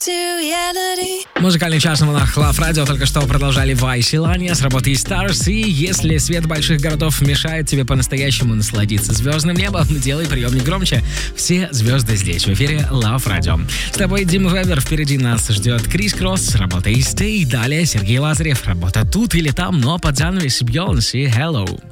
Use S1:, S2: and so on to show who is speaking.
S1: Музыкальный час на волнах Love Radio. Только что продолжали Вайсилания с работы Stars. И если свет больших городов мешает тебе по-настоящему насладиться звездным небом, делай приемник громче. Все звезды здесь, в эфире Love Radio. С тобой Дима Вебер. Впереди нас ждет Крис Кросс, работа Stay. Далее Сергей Лазарев, работа тут или там, но под занавес Бейонсе Hello.